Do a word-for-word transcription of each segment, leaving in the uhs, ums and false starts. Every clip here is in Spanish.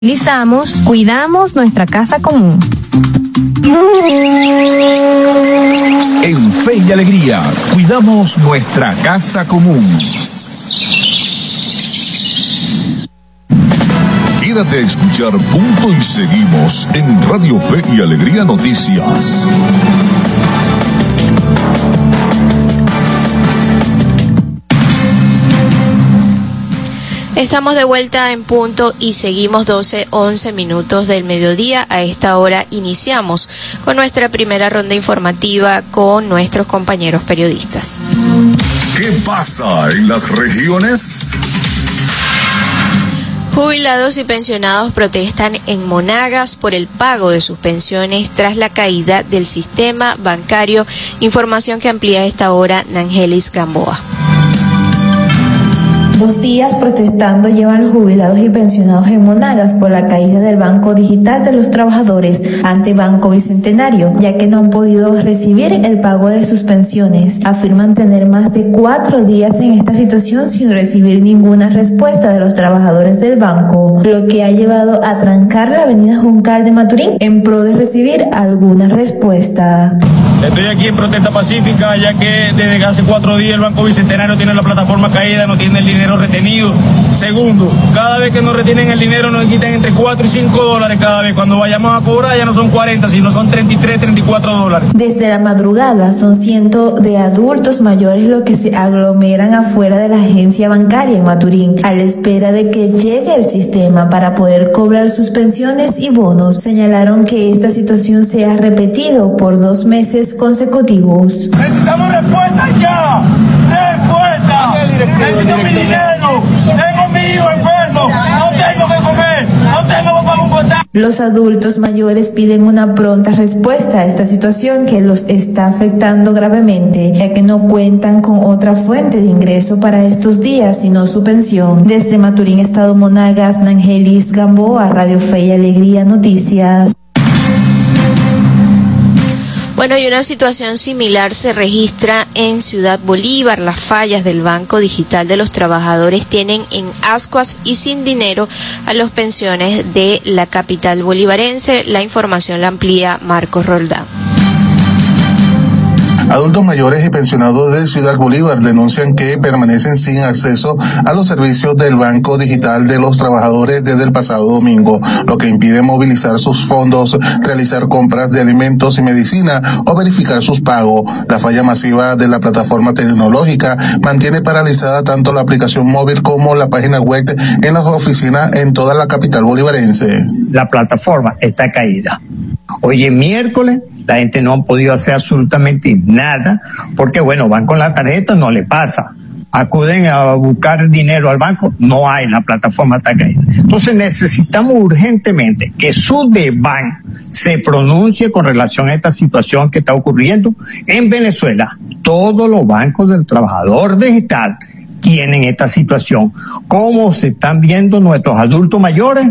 Utilizamos, cuidamos nuestra casa común. En Fe y Alegría, cuidamos nuestra casa común. Quédate a escuchar Punto y Seguimos en Radio Fe y Alegría Noticias. Estamos de vuelta en Punto y Seguimos, doce, once minutos del mediodía. A esta hora iniciamos con nuestra primera ronda informativa con nuestros compañeros periodistas. ¿Qué pasa en las regiones? Jubilados y pensionados protestan en Monagas por el pago de sus pensiones tras la caída del sistema bancario. Información que amplía a esta hora Nangelis Gamboa. Dos días protestando llevan los jubilados y pensionados en Monagas por la caída del Banco Digital de los Trabajadores ante Banco Bicentenario, ya que no han podido recibir el pago de sus pensiones. Afirman tener más de cuatro días en esta situación sin recibir ninguna respuesta de los trabajadores del banco, lo que ha llevado a trancar la avenida Juncal de Maturín en pro de recibir alguna respuesta. Estoy aquí en protesta pacífica, ya que desde hace cuatro días el Banco Bicentenario tiene la plataforma caída, no tiene el dinero retenido. Segundo, cada vez que nos retienen el dinero nos quitan entre cuatro y cinco dólares cada vez. Cuando vayamos a cobrar ya no son cuarenta, sino son treinta y tres, treinta y cuatro dólares. Desde la madrugada son cientos de adultos mayores los que se aglomeran afuera de la agencia bancaria en Maturín, a la espera de que llegue el sistema para poder cobrar sus pensiones y bonos. Señalaron que esta situación se ha repetido por dos meses consecutivos. Necesitamos respuesta ya, respuesta. Necesito mi dinero, tengo mi hijo enfermo, no tengo que comer, no tengo que pagar un pasaje. Los adultos mayores piden una pronta respuesta a esta situación que los está afectando gravemente, ya que no cuentan con otra fuente de ingreso para estos días, sino su pensión. Desde Maturín, Estado Monagas, Nangelis Gamboa, Radio Fe y Alegría Noticias. Bueno, y una situación similar se registra en Ciudad Bolívar. Las fallas del Banco Digital de los Trabajadores tienen en ascuas y sin dinero a los pensiones de la capital bolivarense. La información la amplía Marcos Roldán. Adultos mayores y pensionados de Ciudad Bolívar denuncian que permanecen sin acceso a los servicios del Banco Digital de los Trabajadores desde el pasado domingo, lo que impide movilizar sus fondos, realizar compras de alimentos y medicina o verificar sus pagos. La falla masiva de la plataforma tecnológica mantiene paralizada tanto la aplicación móvil como la página web en las oficinas en toda la capital bolivarense. La plataforma está caída. Hoy es miércoles, la gente no ha podido hacer absolutamente nada, porque bueno, van con la tarjeta, no le pasa. Acuden a buscar dinero al banco, no hay, la plataforma está caída. Entonces necesitamos urgentemente que Sudeban se pronuncie con relación a esta situación que está ocurriendo en Venezuela. Todos los bancos del trabajador digital tienen esta situación. ¿Cómo se están viendo nuestros adultos mayores?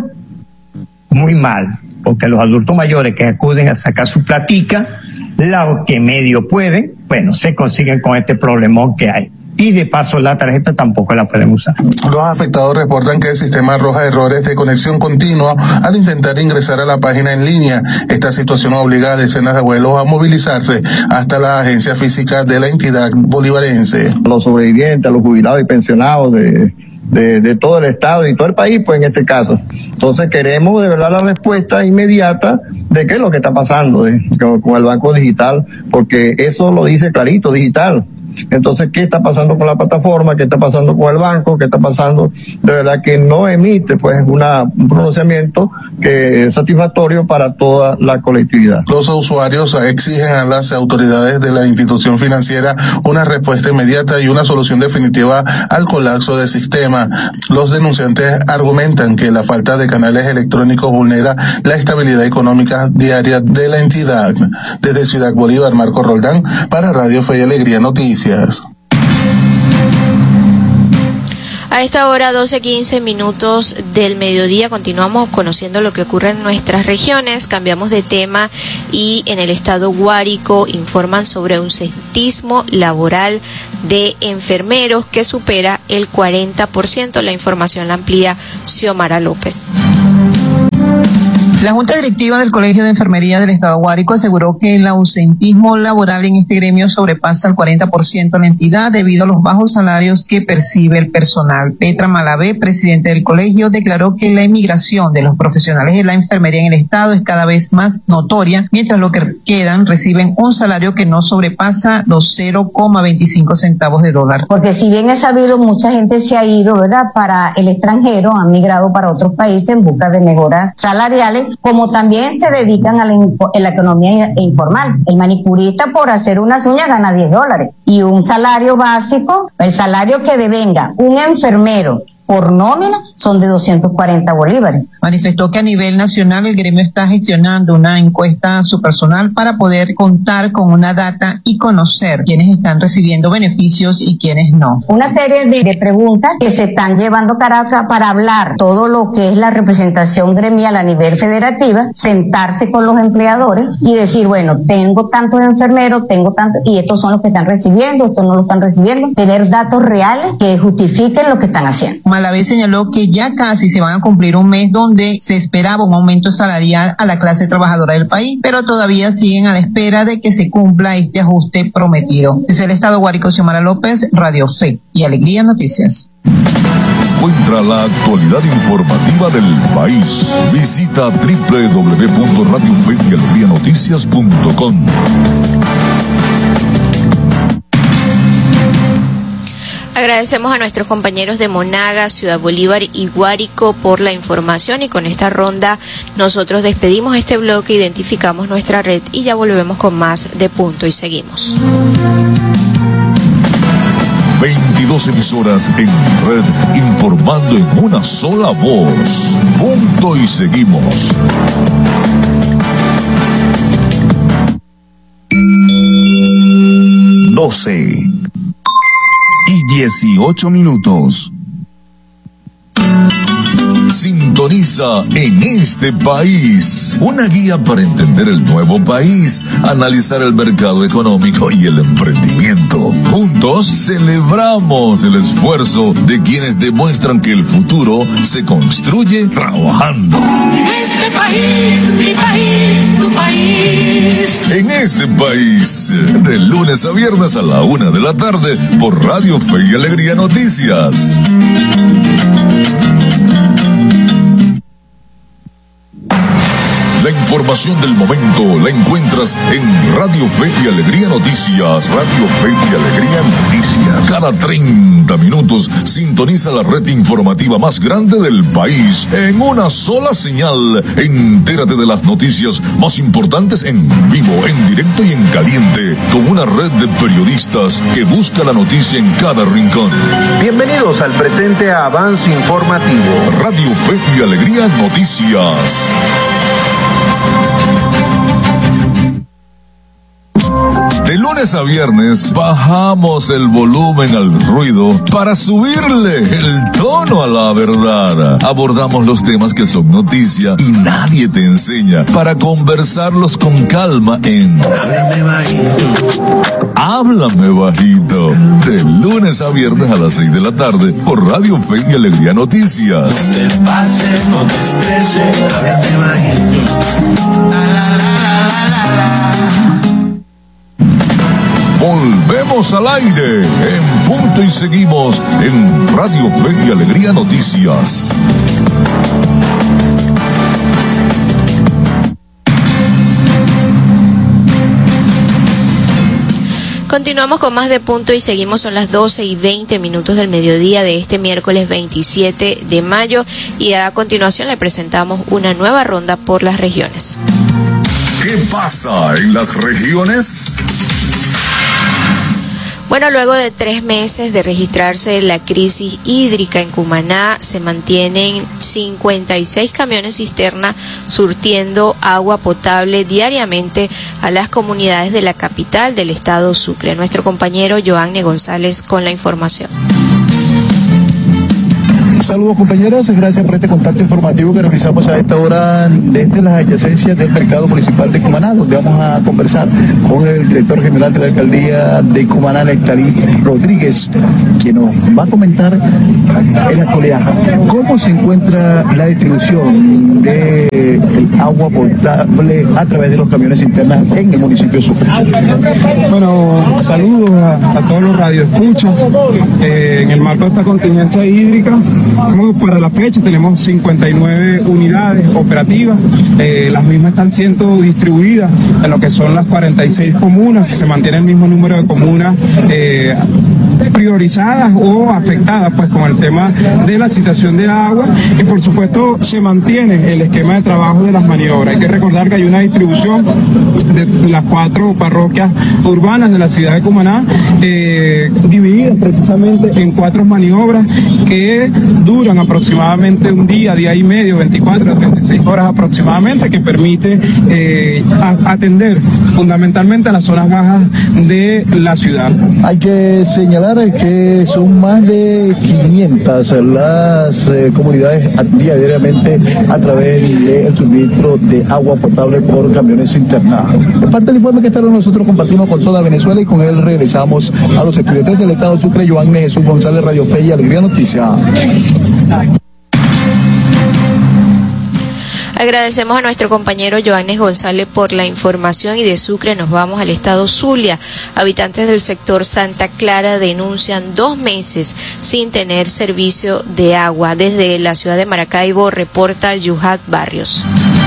Muy mal, porque los adultos mayores que acuden a sacar su platica, los que medio pueden, bueno, se consiguen con este problemón que hay. Y de paso la tarjeta tampoco la pueden usar. Los afectados reportan que el sistema arroja errores de conexión continua al intentar ingresar a la página en línea. Esta situación obliga a decenas de abuelos a movilizarse hasta la agencia física de la entidad bolivarense. Los sobrevivientes, los jubilados y pensionados de... De, de todo el estado y todo el país, pues en este caso. Entonces queremos de verdad la respuesta inmediata de qué es lo que está pasando de, con, con el Banco Digital, porque eso lo dice clarito, digital. Entonces, ¿qué está pasando con la plataforma? ¿Qué está pasando con el banco? ¿Qué está pasando? De verdad que no emite pues una, un pronunciamiento que es satisfactorio para toda la colectividad. Los usuarios exigen a las autoridades de la institución financiera una respuesta inmediata y una solución definitiva al colapso del sistema. Los denunciantes argumentan que la falta de canales electrónicos vulnera la estabilidad económica diaria de la entidad. Desde Ciudad Bolívar, Marco Roldán, para Radio Fe y Alegría Noticias. A esta hora, doce quince minutos del mediodía, continuamos conociendo lo que ocurre en nuestras regiones. Cambiamos de tema y en el estado Guárico informan sobre un ausentismo laboral de enfermeros que supera el cuarenta por ciento. La información la amplía Xiomara López. La Junta Directiva del Colegio de Enfermería del Estado Guárico aseguró que el ausentismo laboral en este gremio sobrepasa el cuarenta por ciento en la entidad debido a los bajos salarios que percibe el personal. Petra Malavé, presidente del colegio, declaró que la emigración de los profesionales de la enfermería en el Estado es cada vez más notoria, mientras los que quedan reciben un salario que no sobrepasa los cero coma veinticinco centavos de dólar. Porque si bien es sabido, mucha gente se ha ido, ¿verdad?, para el extranjero, han migrado para otros países en busca de mejoras salariales, como también se dedican a la, a la economía informal. El manicurista por hacer unas uñas gana diez dólares y un salario básico, el salario que devenga un enfermero por nómina son de doscientos cuarenta bolívares. Manifestó que a nivel nacional el gremio está gestionando una encuesta a su personal para poder contar con una data y conocer quiénes están recibiendo beneficios y quiénes no. Una serie de, de preguntas que se están llevando a Caracas para hablar todo lo que es la representación gremial a nivel federativa, sentarse con los empleadores y decir, bueno, tengo tantos enfermeros, tengo tantos, y estos son los que están recibiendo, estos no lo están recibiendo, tener datos reales que justifiquen lo que están haciendo. Malavé señaló que ya casi se van a cumplir un mes donde se esperaba un aumento salarial a la clase trabajadora del país, pero todavía siguen a la espera de que se cumpla este ajuste prometido. Desde el Estado Guárico, Xiomara López, Radio Fe y Alegría Noticias. Encuentra la actualidad informativa del país. Visita doble u doble u doble u punto radio fe y alegría noticias punto com. Agradecemos a nuestros compañeros de Monagas, Ciudad Bolívar y Guárico por la información, y con esta ronda nosotros despedimos este bloque, identificamos nuestra red y ya volvemos con más de Punto y Seguimos. veintidós emisoras en red informando en una sola voz. Punto y Seguimos. doce y dieciocho minutos. Sintoniza En este País, una guía para entender el nuevo país, analizar el mercado económico y el emprendimiento. Juntos celebramos el esfuerzo de quienes demuestran que el futuro se construye trabajando. En este país, mi país, tu país. En este país, de lunes a viernes a la una de la tarde por Radio Fe y Alegría Noticias. La información del momento la encuentras en Radio Fe y Alegría Noticias. Radio Fe y Alegría Noticias. Cada treinta minutos sintoniza la red informativa más grande del país en una sola señal. Entérate de las noticias más importantes en vivo, en directo y en caliente, con una red de periodistas que busca la noticia en cada rincón. Bienvenidos al presente avance informativo. Radio Fe y Alegría Noticias. De lunes a viernes bajamos el volumen al ruido para subirle el tono a la verdad. Abordamos los temas que son noticia y nadie te enseña, para conversarlos con calma en Háblame Bajito. Háblame Bajito. De lunes a viernes a las seis de la tarde por Radio Fe y Alegría Noticias. No te pases, no te estreses, háblame bajito. La, la, la, la, la, la. Volvemos al aire en Punto y Seguimos en Radio Fe y Alegría Noticias. Continuamos con más de Punto y Seguimos. Son las doce y veinte minutos del mediodía de este miércoles veintisiete de mayo, y a continuación le presentamos una nueva ronda por las regiones. ¿Qué pasa en las regiones? Bueno, luego de tres meses de registrarse la crisis hídrica en Cumaná, se mantienen cincuenta y seis camiones cisterna surtiendo agua potable diariamente a las comunidades de la capital del estado Sucre. Nuestro compañero Joanne González con la información. Saludos compañeros, gracias por este contacto informativo que realizamos a esta hora desde las adyacencias del mercado municipal de Cumaná, donde vamos a conversar con el director general de la alcaldía de Cumaná, Nectarí Rodríguez, quien nos va a comentar en la actualidad cómo se encuentra la distribución del agua potable a través de los camiones cisternas en el municipio de Sucre. Bueno, saludos a, a todos los radioescuchas. Eh, en el marco de esta contingencia hídrica, para la fecha tenemos cincuenta y nueve unidades operativas. Eh, las mismas están siendo distribuidas en lo que son las cuarenta y seis comunas. Se mantiene el mismo número de comunas eh, priorizadas o afectadas pues con el tema de la situación del agua, y por supuesto se mantiene el esquema de trabajo de las maniobras. Hay que recordar que hay una distribución de las cuatro parroquias urbanas de la ciudad de Cumaná, eh, divididas precisamente en cuatro maniobras que duran aproximadamente un día, día y medio, veinticuatro a treinta y seis horas aproximadamente, que permite eh, a, atender fundamentalmente a las zonas bajas de la ciudad. Hay que señalar que son más de quinientas las eh, comunidades diariamente a través del suministro de agua potable por camiones cisternados. Parte del informe que estará nosotros compartimos con toda Venezuela, y con él regresamos a los estudiantes del Estado de Sucre. Joan Jesús González, Radio Fe y Alegría Noticias. Agradecemos a nuestro compañero Joannes González por la información, y de Sucre nos vamos al estado Zulia. Habitantes del sector Santa Clara denuncian dos meses sin tener servicio de agua. Desde la ciudad de Maracaibo reporta Yuhat Barrios.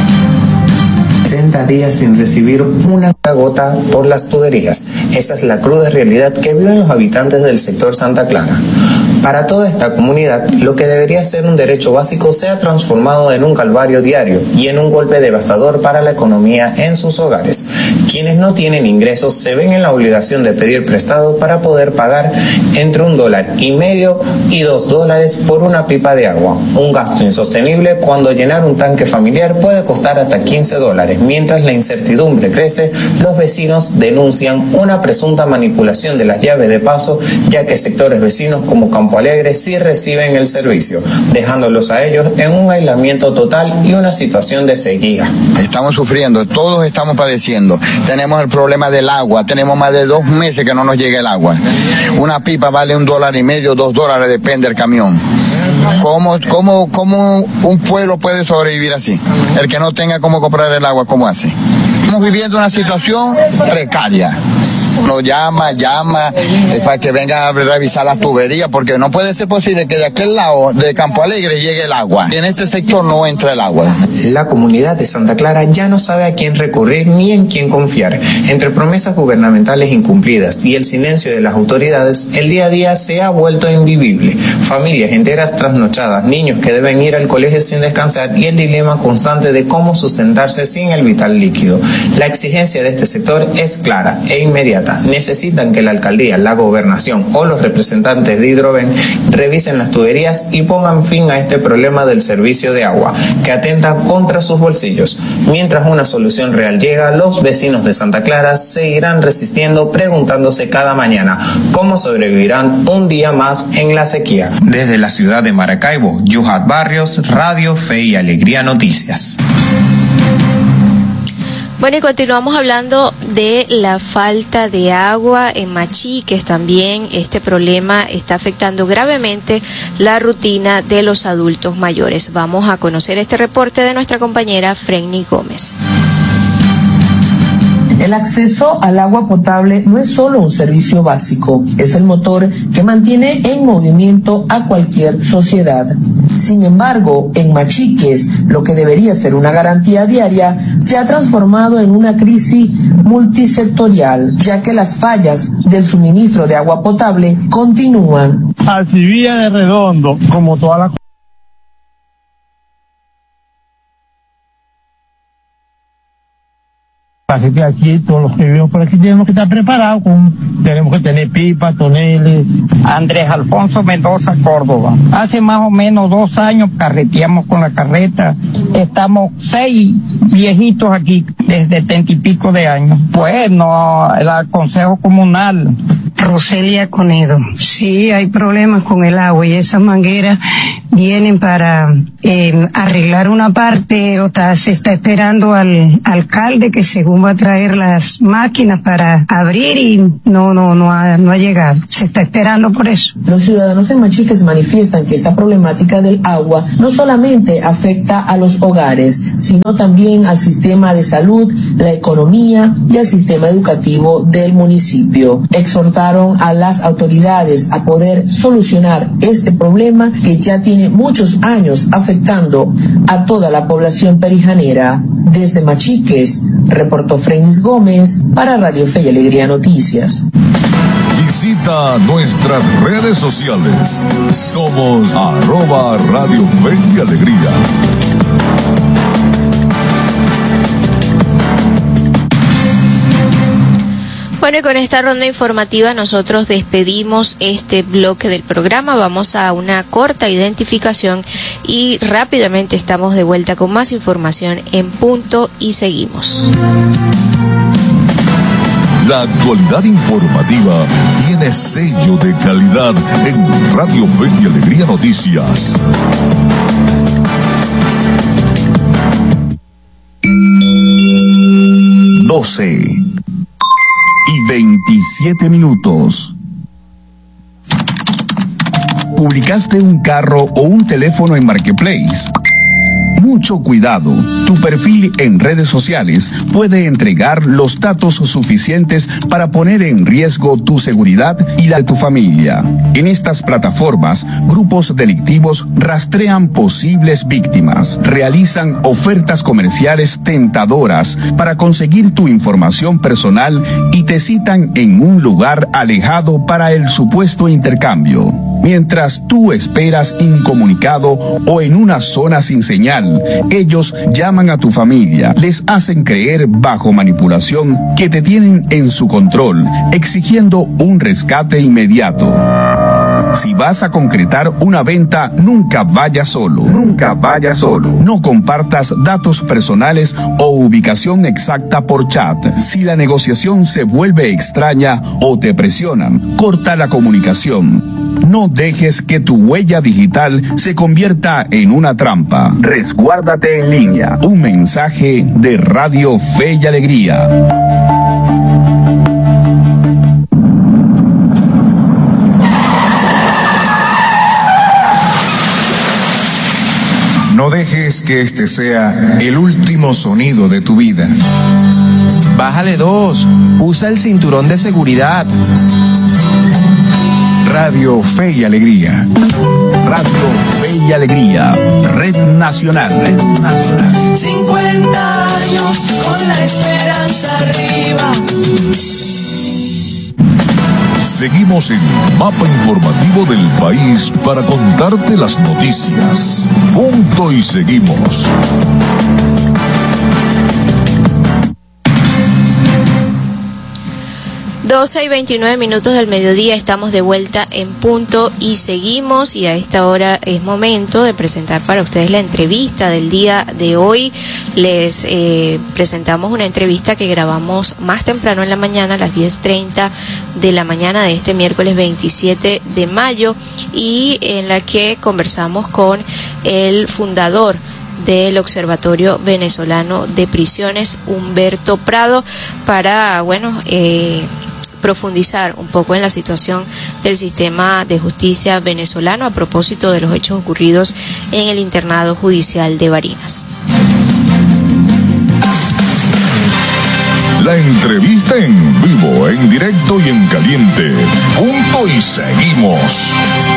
sesenta días sin recibir una gota por las tuberías. Esa es la cruda realidad que viven los habitantes del sector Santa Clara. Para toda esta comunidad, lo que debería ser un derecho básico se ha transformado en un calvario diario y en un golpe devastador para la economía en sus hogares. Quienes no tienen ingresos se ven en la obligación de pedir prestado para poder pagar entre un dólar y medio y dos dólares por una pipa de agua. Un gasto insostenible cuando llenar un tanque familiar puede costar hasta quince dólares. Mientras la incertidumbre crece, los vecinos denuncian una presunta manipulación de las llaves de paso, ya que sectores vecinos como Campo Alegre sí reciben el servicio, dejándolos a ellos en un aislamiento total y una situación de sequía. Estamos sufriendo, todos estamos padeciendo. Tenemos el problema del agua, tenemos más de dos meses que no nos llega el agua. Una pipa vale un dólar y medio, dos dólares, depende del camión. ¿Cómo, cómo, cómo un pueblo puede sobrevivir así? El que no tenga cómo comprar el agua, ¿cómo hace? Estamos viviendo una situación precaria. Nos llama, llama, eh, para que vengan a revisar las tuberías, porque no puede ser posible que de aquel lado de Campo Alegre llegue el agua. En este sector no entra el agua. La comunidad de Santa Clara ya no sabe a quién recurrir ni en quién confiar. Entre promesas gubernamentales incumplidas y el silencio de las autoridades, el día a día se ha vuelto invivible. Familias enteras trasnochadas, niños que deben ir al colegio sin descansar y el dilema constante de cómo sustentarse sin el vital líquido. La exigencia de este sector es clara e inmediata. Necesitan que la alcaldía, la gobernación o los representantes de Hidroven revisen las tuberías y pongan fin a este problema del servicio de agua, que atenta contra sus bolsillos. Mientras una solución real llega, los vecinos de Santa Clara seguirán resistiendo, preguntándose cada mañana cómo sobrevivirán un día más en la sequía. Desde la ciudad de Maracaibo, Yuhat Barrios, Radio Fe y Alegría Noticias. Bueno, y continuamos hablando de la falta de agua en Machiques. También este problema está afectando gravemente la rutina de los adultos mayores. Vamos a conocer este reporte de nuestra compañera Frenny Gómez. El acceso al agua potable no es solo un servicio básico, es el motor que mantiene en movimiento a cualquier sociedad. Sin embargo, en Machiques, lo que debería ser una garantía diaria se ha transformado en una crisis multisectorial, ya que las fallas del suministro de agua potable continúan. Alcibía de Redondo, como todas las Así que aquí todos los que vivimos por aquí tenemos que estar preparados, con, tenemos que tener pipas, toneles. Andrés Alfonso Mendoza, Córdoba. Hace más o menos dos años carreteamos con la carreta. Estamos seis viejitos aquí desde treinta y pico de años. Bueno, el Consejo Comunal. Roselia Conedo. Sí, hay problemas con el agua y esas mangueras vienen para eh, arreglar una parte, o ta, se está esperando al alcalde que según va a traer las máquinas para abrir y no, no, no ha, no ha llegado. Se está esperando por eso. Los ciudadanos en Machiques manifiestan que esta problemática del agua no solamente afecta a los hogares, sino también al sistema de salud, la economía y al sistema educativo del municipio. Exhortaron a las autoridades a poder solucionar este problema que ya tiene muchos años afectando a toda la población perijanera. Desde Machiques, reportó Frenis Gómez para Radio Fe y Alegría Noticias. Visita nuestras redes sociales. Somos arroba Radio Fe y Alegría. Bueno, y con esta ronda informativa nosotros despedimos este bloque del programa. Vamos a una corta identificación y rápidamente estamos de vuelta con más información en Punto y Seguimos. La actualidad informativa tiene sello de calidad en Radio Fe y Alegría Noticias. doce y veintisiete minutos. ¿Publicaste un carro o un teléfono en Marketplace? Mucho cuidado, tu perfil en redes sociales puede entregar los datos suficientes para poner en riesgo tu seguridad y la de tu familia. En estas plataformas, grupos delictivos rastrean posibles víctimas, realizan ofertas comerciales tentadoras para conseguir tu información personal y te citan en un lugar alejado para el supuesto intercambio. Mientras tú esperas incomunicado o en una zona sin señal, ellos llaman a tu familia, les hacen creer bajo manipulación que te tienen en su control, exigiendo un rescate inmediato. Si vas a concretar una venta, nunca vayas solo. Nunca vayas solo. No compartas datos personales o ubicación exacta por chat. Si la negociación se vuelve extraña o te presionan, corta la comunicación. No dejes que tu huella digital se convierta en una trampa. Resguárdate en línea. Un mensaje de Radio Fe y Alegría. No dejes que este sea el último sonido de tu vida. Bájale dos. Usa el cinturón de seguridad. Radio Fe y Alegría. Radio Fe y Alegría. Red Nacional. Red Nacional. cincuenta años con la esperanza arriba. Seguimos en Mapa Informativo del País para contarte las noticias. Punto y Seguimos. doce y veintinueve minutos del mediodía, estamos de vuelta en Punto y Seguimos, y a esta hora es momento de presentar para ustedes la entrevista del día de hoy. Les eh, presentamos una entrevista que grabamos más temprano en la mañana, a las diez treinta de la mañana de este miércoles veintisiete de mayo, y en la que conversamos con el fundador del Observatorio Venezolano de Prisiones, Humberto Prado, para, bueno, eh, profundizar un poco en la situación del sistema de justicia venezolano a propósito de los hechos ocurridos en el internado judicial de Barinas. La entrevista en vivo, en directo y en caliente. Punto y Seguimos.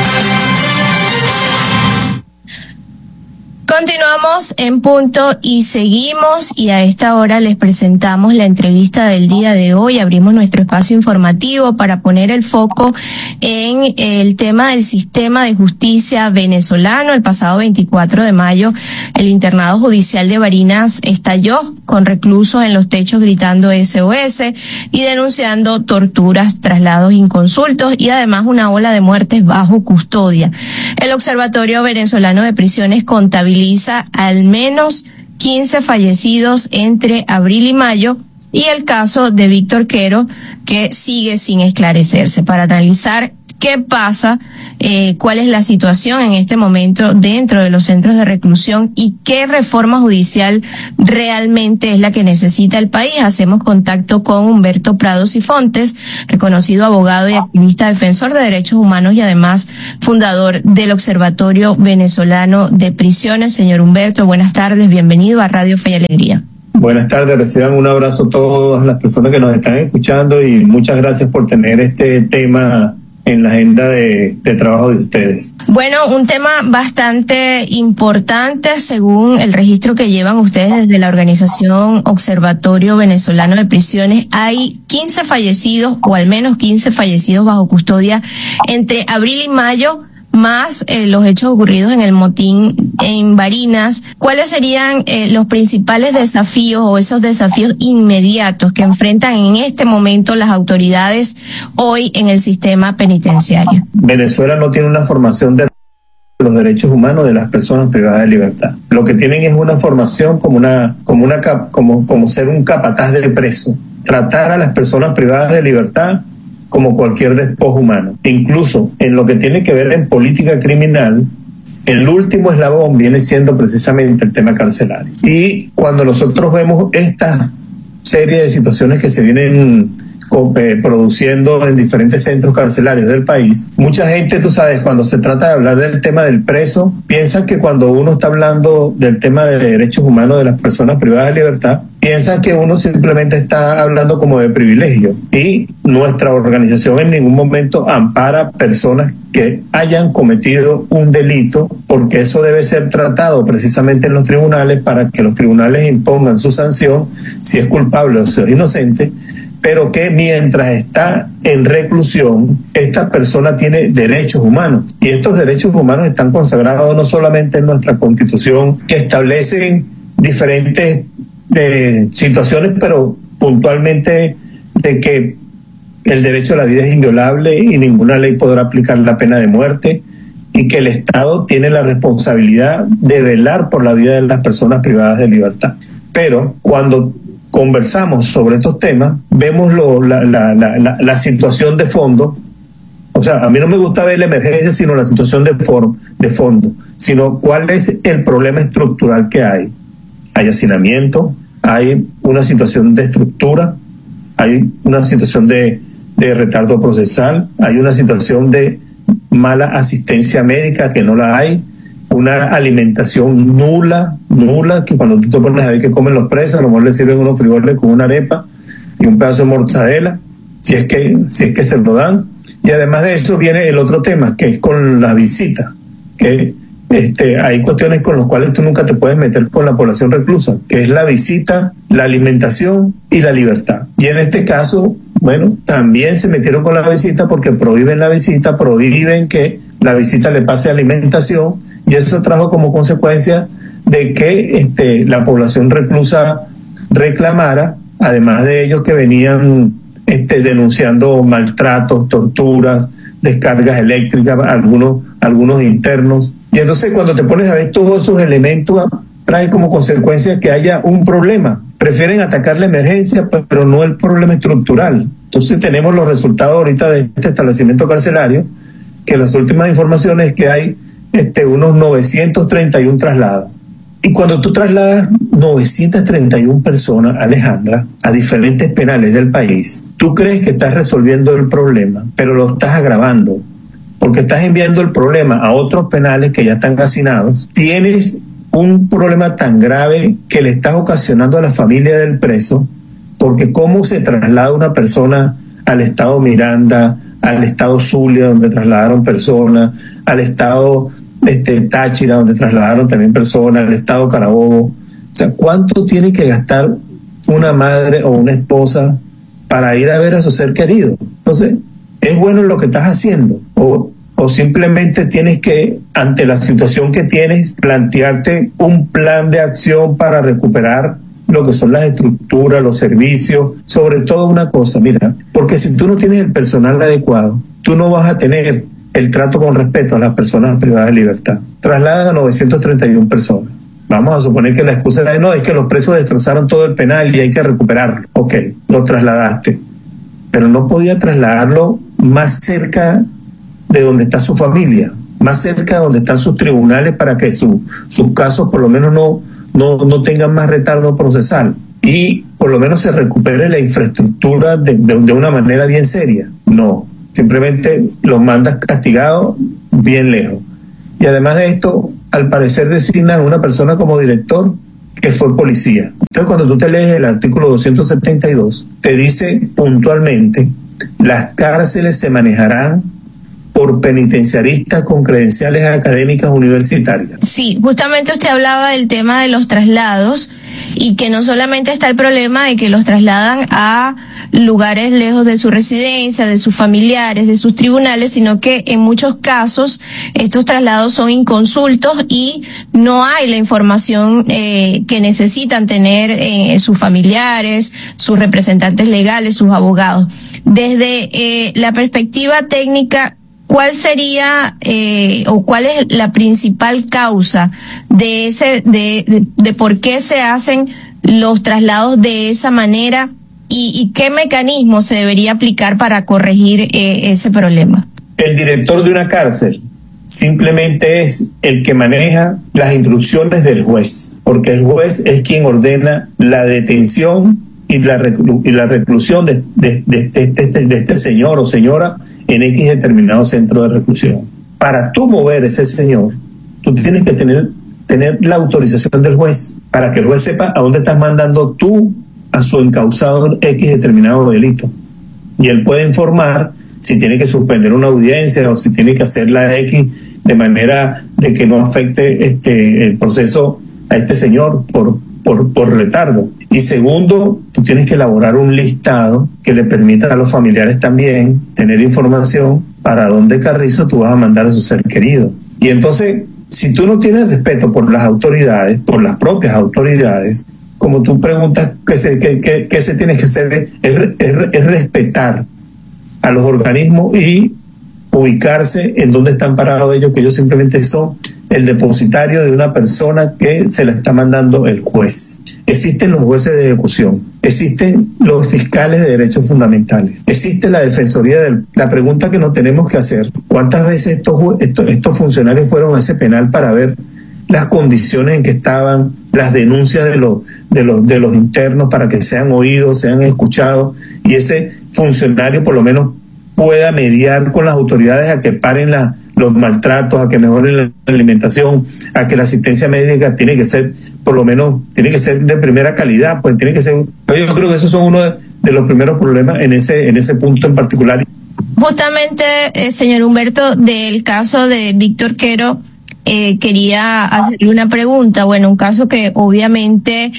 Continuamos en Punto y Seguimos, y a esta hora les presentamos la entrevista del día de hoy. Abrimos nuestro espacio informativo para poner el foco en el tema del sistema de justicia venezolano. El pasado veinticuatro de mayo, el internado judicial de Barinas estalló con reclusos en los techos gritando S O S y denunciando torturas, traslados inconsultos y además una ola de muertes bajo custodia. El Observatorio Venezolano de Prisiones contabiliza al menos quince fallecidos entre abril y mayo, y el caso de Víctor Quero, que sigue sin esclarecerse. Para analizar qué pasa eh, cuál es la situación en este momento dentro de los centros de reclusión y qué reforma judicial realmente es la que necesita el país. Hacemos contacto con Humberto Prados y Fontes, reconocido abogado y activista defensor de derechos humanos y además fundador del Observatorio Venezolano de Prisiones. Señor Humberto, buenas tardes, bienvenido a Radio Fe y Alegría. Buenas tardes, reciban un abrazo a todas las personas que nos están escuchando y muchas gracias por tener este tema en la agenda de, de trabajo de ustedes. Bueno, un tema bastante importante según el registro que llevan ustedes desde la organización Observatorio Venezolano de Prisiones. Hay quince fallecidos o al menos quince fallecidos bajo custodia entre abril y mayo, más eh, los hechos ocurridos en el motín en Barinas. ¿Cuáles serían eh, los principales desafíos o esos desafíos inmediatos que enfrentan en este momento las autoridades hoy en el sistema penitenciario? Venezuela no tiene una formación de los derechos humanos de las personas privadas de libertad. Lo que tienen es una formación como una como una como como ser un capataz de preso, tratar a las personas privadas de libertad como cualquier despojo humano. Incluso en lo que tiene que ver en política criminal, el último eslabón viene siendo precisamente el tema carcelario. Y cuando nosotros vemos esta serie de situaciones que se vienen eh, produciendo en diferentes centros carcelarios del país, mucha gente, tú sabes, cuando se trata de hablar del tema del preso, piensan que cuando uno está hablando del tema de derechos humanos de las personas privadas de libertad, piensan que uno simplemente está hablando como de privilegio, y nuestra organización en ningún momento ampara personas que hayan cometido un delito, porque eso debe ser tratado precisamente en los tribunales para que los tribunales impongan su sanción si es culpable o si es inocente, pero que mientras está en reclusión, esta persona tiene derechos humanos, y estos derechos humanos están consagrados no solamente en nuestra Constitución, que establecen diferentes de situaciones, pero puntualmente de que el derecho a la vida es inviolable y ninguna ley podrá aplicar la pena de muerte, y que el Estado tiene la responsabilidad de velar por la vida de las personas privadas de libertad. Pero cuando conversamos sobre estos temas, vemos lo, la, la, la, la, la situación de fondo. O sea, a mí no me gusta ver la emergencia, sino la situación de, for, de fondo, sino cuál es el problema estructural que hay. Hay hacinamiento, hay una situación de estructura, hay una situación de, de retardo procesal, hay una situación de mala asistencia médica que no la hay, una alimentación nula, nula, que cuando tú te pones a ver qué comen los presos, a lo mejor les sirven unos frijoles con una arepa y un pedazo de mortadela, si es que, si es que se lo dan. Y además de eso viene el otro tema, que es con la visita, que Este, hay cuestiones con las cuales tú nunca te puedes meter con la población reclusa, que es la visita, la alimentación y la libertad. Y en este caso, bueno, también se metieron con la visita porque prohíben la visita, prohíben que la visita le pase alimentación, y eso trajo como consecuencia de que este, la población reclusa reclamara, además de ellos que venían este, denunciando maltratos, torturas, descargas eléctricas, algunos, algunos internos. Y entonces cuando te pones a ver todos esos elementos, trae como consecuencia que haya un problema. Prefieren atacar la emergencia, pero no el problema estructural. Entonces tenemos los resultados ahorita de este establecimiento carcelario, que las últimas informaciones es que hay este, unos novecientos treinta y uno traslados. Y cuando tú trasladas novecientas treinta y una personas, Alejandra, a diferentes penales del país, tú crees que estás resolviendo el problema, pero lo estás agravando, porque estás enviando el problema a otros penales que ya están hacinados. Tienes un problema tan grave que le estás ocasionando a la familia del preso, porque cómo se traslada una persona al estado Miranda, al estado Zulia, donde trasladaron personas, al estado este, Táchira, donde trasladaron también personas, al estado Carabobo. O sea, ¿cuánto tiene que gastar una madre o una esposa para ir a ver a su ser querido? Entonces, ¿es bueno lo que estás haciendo? O, o simplemente tienes que, ante la situación que tienes, plantearte un plan de acción para recuperar lo que son las estructuras, los servicios, sobre todo una cosa, mira, porque si tú no tienes el personal adecuado, tú no vas a tener el trato con respeto a las personas privadas de libertad. Trasladan a novecientas treinta y una personas. Vamos a suponer que la excusa es, no, es que los presos destrozaron todo el penal y hay que recuperarlo. Ok, lo trasladaste, pero no podía trasladarlo más cerca de donde está su familia, más cerca de donde están sus tribunales, para que su, sus casos por lo menos no, no, no tengan más retardo procesal y por lo menos se recupere la infraestructura de, de, de una manera bien seria. No, simplemente los mandas castigados bien lejos. Y además de esto, al parecer designan a una persona como director que fue policía. Entonces, cuando tú te lees el artículo doscientos setenta y dos, te dice puntualmente: las cárceles se manejarán por penitenciaristas con credenciales académicas universitarias. Sí, justamente usted hablaba del tema de los traslados y que no solamente está el problema de que los trasladan a lugares lejos de su residencia, de sus familiares, de sus tribunales, sino que en muchos casos estos traslados son inconsultos y no hay la información eh, que necesitan tener eh, sus familiares, sus representantes legales, sus abogados. Desde eh, la perspectiva técnica, ¿cuál sería eh, o cuál es la principal causa de ese de, de, de por qué se hacen los traslados de esa manera y, y qué mecanismo se debería aplicar para corregir eh, ese problema? El director de una cárcel simplemente es el que maneja las instrucciones del juez, porque el juez es quien ordena la detención y la, reclu- y la reclusión de, de, de, de, de, de este señor o señora en X determinado centro de reclusión. Para tú mover ese señor, tú tienes que tener, tener la autorización del juez, para que el juez sepa a dónde estás mandando tú a su encausado X determinado delito. Y él puede informar si tiene que suspender una audiencia o si tiene que hacer la X de manera de que no afecte este el proceso a este señor por, por, por retardo. Y segundo, tú tienes que elaborar un listado que le permita a los familiares también tener información para dónde carrizo tú vas a mandar a su ser querido. Y entonces, si tú no tienes respeto por las autoridades, por las propias autoridades, como tú preguntas qué se, qué, qué, qué se tiene que hacer, es, es, es respetar a los organismos y ubicarse en dónde están parados ellos, que ellos simplemente son el depositario de una persona que se la está mandando el juez. Existen los jueces de ejecución, existen los fiscales de derechos fundamentales, existe la defensoría del... La pregunta que nos tenemos que hacer: ¿cuántas veces estos, estos, estos funcionarios fueron a ese penal para ver las condiciones en que estaban, las denuncias de los, de los, de los internos, para que sean oídos, sean escuchados, y ese funcionario por lo menos pueda mediar con las autoridades a que paren la, los maltratos, a que mejoren la alimentación, a que la asistencia médica tiene que ser, por lo menos, tiene que ser de primera calidad, pues tiene que ser... Yo creo que esos son uno de, de los primeros problemas en ese, en ese punto en particular. Justamente, eh, señor Humberto, del caso de Víctor Quero, Eh, quería hacerle una pregunta. Bueno, un caso que obviamente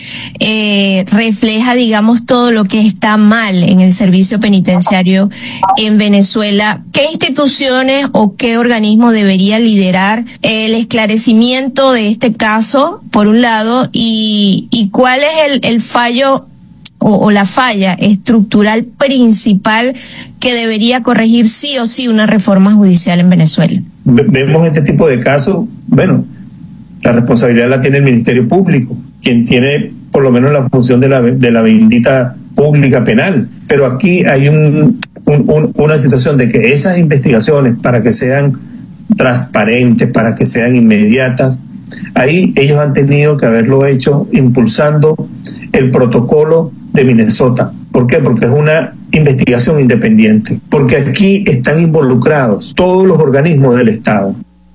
eh, refleja, digamos, todo lo que está mal en el servicio penitenciario en Venezuela. ¿Qué instituciones o qué organismo debería liderar el esclarecimiento de este caso, por un lado, y, y cuál es el, el fallo o, o la falla estructural principal que debería corregir sí o sí una reforma judicial en Venezuela? Vemos este tipo de casos, bueno, la responsabilidad la tiene el Ministerio Público, quien tiene por lo menos la función de la, de la bendita pública penal, pero aquí hay un, un, un, una situación de que esas investigaciones, para que sean transparentes, para que sean inmediatas, ahí ellos han tenido que haberlo hecho impulsando el protocolo de Minnesota. ¿Por qué? Porque es una investigación independiente, porque aquí están involucrados todos los organismos del Estado.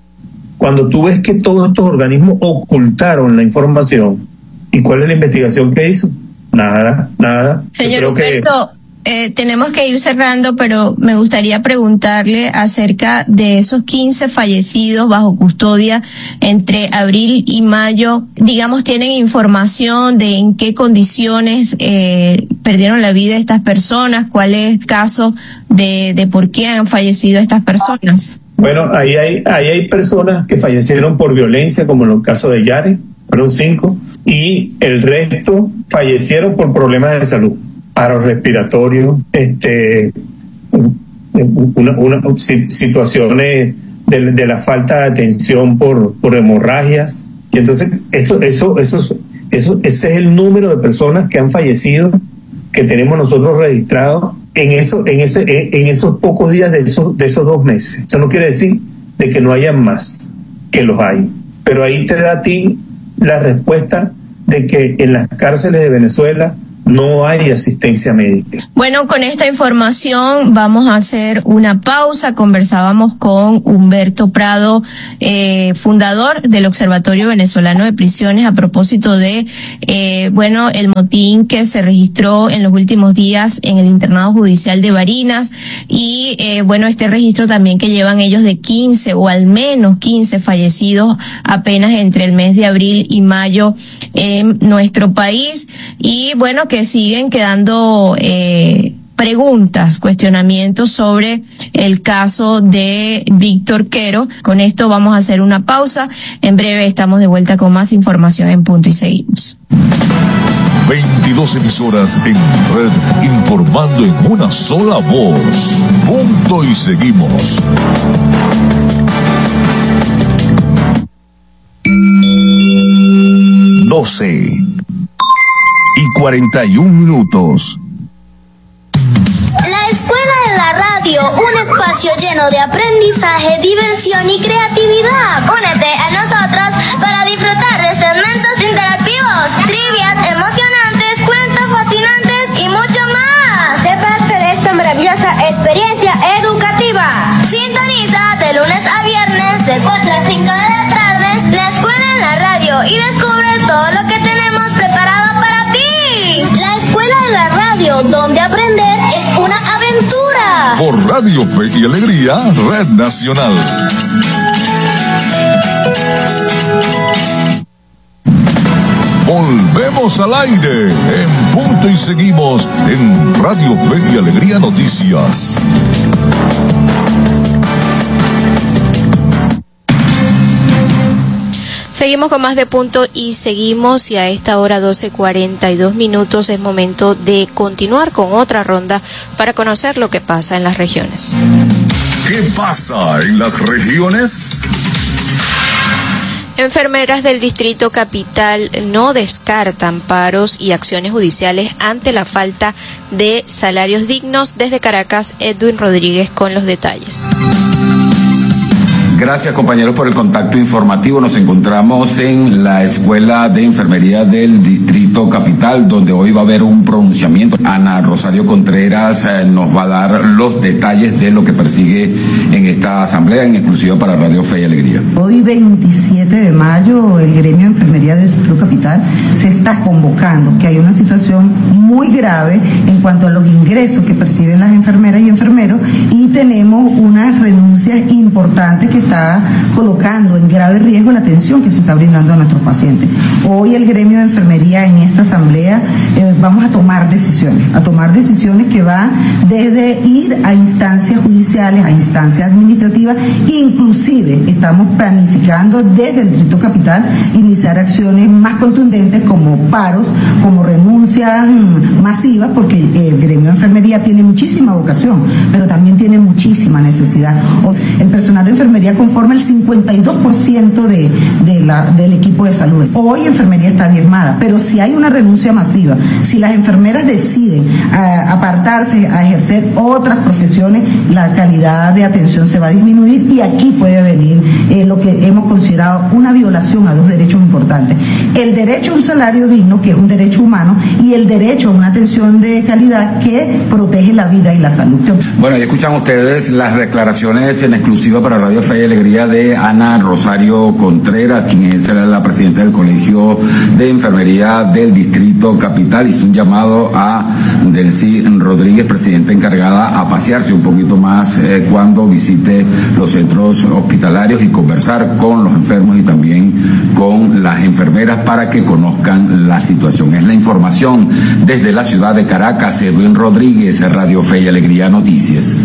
Cuando tú ves que todos estos organismos ocultaron la información, ¿y cuál es la investigación que hizo? Nada, nada. Señor Humberto, que... eh, tenemos que ir cerrando, pero me gustaría preguntarle acerca de esos quince fallecidos bajo custodia entre abril y mayo. Digamos, ¿tienen información de en qué condiciones eh, perdieron la vida estas personas? ¿Cuál es el caso de, de por qué han fallecido estas personas? Bueno, ahí hay, ahí hay personas que fallecieron por violencia, como en el caso de Yare, fueron cinco, y el resto fallecieron por problemas de salud, paro respiratorio, este, una, una, situaciones de, de la falta de atención por, por hemorragias. Y entonces, eso, eso, eso, eso, ese es el número de personas que han fallecido que tenemos nosotros registrados en eso, en ese, en esos pocos días de esos, de esos dos meses. Eso no quiere decir de que no haya más, que los hay. Pero ahí te da a ti la respuesta de que en las cárceles de Venezuela no hay asistencia médica. Bueno, con esta información vamos a hacer una pausa. Conversábamos con Humberto Prado, eh, fundador del Observatorio Venezolano de Prisiones, a propósito de, eh, bueno, el motín que se registró en los últimos días en el internado judicial de Barinas y, eh, bueno, este registro también que llevan ellos de quince o al menos quince fallecidos apenas entre el mes de abril y mayo en nuestro país. Y, bueno, que siguen quedando eh, preguntas, cuestionamientos sobre el caso de Víctor Quero. Con esto vamos a hacer una pausa. En breve estamos de vuelta con más información en Punto y Seguimos. veintidós emisoras en red, informando en una sola voz. Punto y Seguimos. doce y cuarenta y un minutos. La Escuela de la Radio, un espacio lleno de aprendizaje, diversión y creatividad. Únete a nosotros para disfrutar de segmentos interactivos, trivias emocionantes, cuentos fascinantes y mucho más. Sé parte de esta maravillosa experiencia educativa. Sintoniza de lunes a viernes de cuatro a cinco de la tarde la Escuela en la Radio y descubre todo lo que tenemos preparado para ti. La Escuela de la Radio, donde aprender es una aventura. Por Radio Fe y Alegría, Red Nacional. Volvemos al aire en Punto y Seguimos en Radio Fe y Alegría Noticias. Seguimos con más de Punto y Seguimos, y a esta hora doce cuarenta y dos minutos es momento de continuar con otra ronda para conocer lo que pasa en las regiones. ¿Qué pasa en las regiones? Enfermeras del Distrito Capital no descartan paros y acciones judiciales ante la falta de salarios dignos. Desde Caracas, Edwin Rodríguez con los detalles. Gracias, compañeros, por el contacto informativo. Nos encontramos en la Escuela de Enfermería del Distrito Capital, donde hoy va a haber un pronunciamiento. Ana Rosario Contreras eh, nos va a dar los detalles de lo que persigue en esta asamblea, en exclusiva para Radio Fe y Alegría. Hoy, veintisiete de mayo, el Gremio de Enfermería del Distrito Capital se está convocando, que hay una situación muy grave en cuanto a los ingresos que perciben las enfermeras y enfermeros, y tenemos unas renuncias importantes que está colocando en grave riesgo la atención que se está brindando a nuestros pacientes. Hoy el Gremio de Enfermería en esta asamblea eh, vamos a tomar decisiones, a tomar decisiones que van desde ir a instancias judiciales, a instancias administrativas, inclusive estamos planificando desde el Distrito Capital iniciar acciones más contundentes como paros, como renuncias mmm, masivas, porque el Gremio de Enfermería tiene muchísima vocación, pero también tiene muchísima necesidad. El personal de enfermería conforma el cincuenta y dos por ciento de, de la, del equipo de salud. Hoy enfermería está diezmada, pero si hay una renuncia masiva, si las enfermeras deciden a, apartarse a ejercer otras profesiones, la calidad de atención se va a disminuir, y aquí puede venir eh, lo que hemos considerado una violación a dos derechos importantes: el derecho a un salario digno, que es un derecho humano, y el derecho a una atención de calidad que protege la vida y la salud. Bueno, y escuchan ustedes las declaraciones en exclusiva para Radio Fe y Alegría de Ana Rosario Contreras, quien es la presidenta del Colegio de Enfermería del Distrito Capital. Hizo un llamado a Delcy Rodríguez, presidenta encargada, a pasearse un poquito más eh, cuando visite los centros hospitalarios y conversar con los enfermos y también con las enfermeras para que conozcan la situación. Es la información desde la ciudad de Caracas. Edwin Rodríguez, Radio Fe y Alegría Noticias.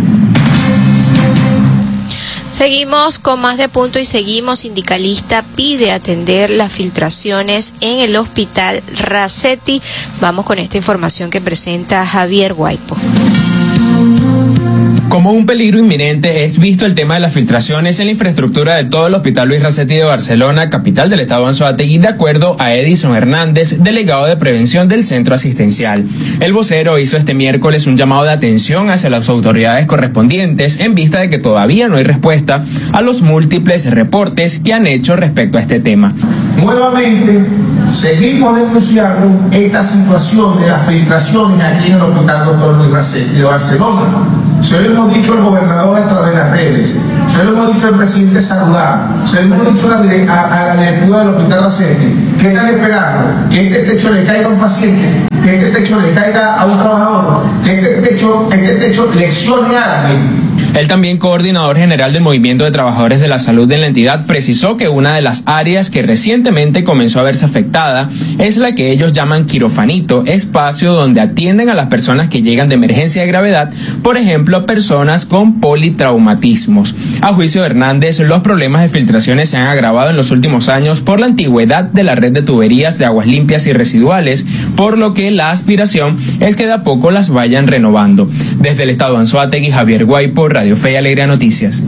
Seguimos con más de Punto y Seguimos. Sindicalista pide atender las filtraciones en el hospital Racetti. Vamos con esta información que presenta Javier Guaipo. Como un peligro inminente es visto el tema de las filtraciones en la infraestructura de todo el Hospital Luis Racetti de Barcelona, capital del estado Anzoátegui, de acuerdo a Edison Hernández, delegado de prevención del centro asistencial. El vocero hizo este miércoles un llamado de atención hacia las autoridades correspondientes en vista de que todavía no hay respuesta a los múltiples reportes que han hecho respecto a este tema. Nuevamente, seguimos denunciando esta situación de las filtraciones aquí en el Hospital Doctor Luis Racetti de Barcelona. Se lo hemos dicho al gobernador a través de las redes, se lo hemos dicho al presidente Saludar, se lo hemos dicho a la, dire- a, a la directiva del Hospital Racetti, que están esperando que este techo le caiga a un paciente, que este techo le caiga a un trabajador, que este techo, este techo lesione a alguien. El también coordinador general del Movimiento de Trabajadores de la Salud de la entidad precisó que una de las áreas que recientemente comenzó a verse afectada es la que ellos llaman quirofanito, espacio donde atienden a las personas que llegan de emergencia de gravedad, por ejemplo, personas con politraumatismos. A juicio de Hernández, los problemas de filtraciones se han agravado en los últimos años por la antigüedad de la red de tuberías de aguas limpias y residuales, por lo que la aspiración es que de a poco las vayan renovando. Desde el estado Anzoátegui, Javier Guaypo, Radio Fe y Alegría Noticias.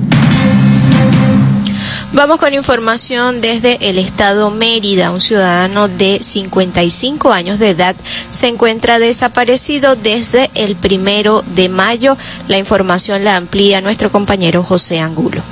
Vamos con información desde el estado Mérida. Un ciudadano de cincuenta y cinco años de edad se encuentra desaparecido desde el primero de mayo. La información la amplía nuestro compañero José Angulo.